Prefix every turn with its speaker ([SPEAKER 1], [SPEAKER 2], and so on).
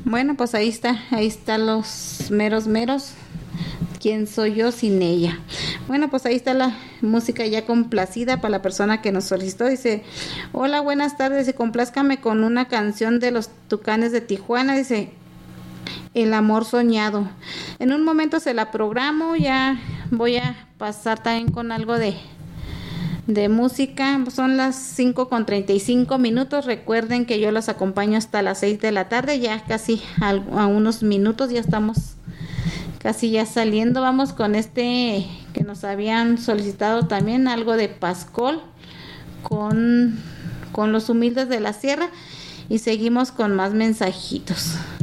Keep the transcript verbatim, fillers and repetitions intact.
[SPEAKER 1] Bueno, pues ahí está, ahí están los meros meros. ¿Quién soy yo sin ella? Bueno, pues ahí está la música ya complacida para la persona que nos solicitó. Dice, hola, buenas tardes, y complázcame con una canción de los Tucanes de Tijuana. Dice, El amor soñado. En un momento se la programo, ya voy a pasar también con algo de, de música. Son las cinco con treinta y cinco minutos. Recuerden que yo los acompaño hasta las seis de la tarde, ya casi a, a unos minutos, ya estamos casi ya saliendo. Vamos con este que nos habían solicitado también, algo de Pascol con, con los humildes de la sierra, y seguimos con más mensajitos.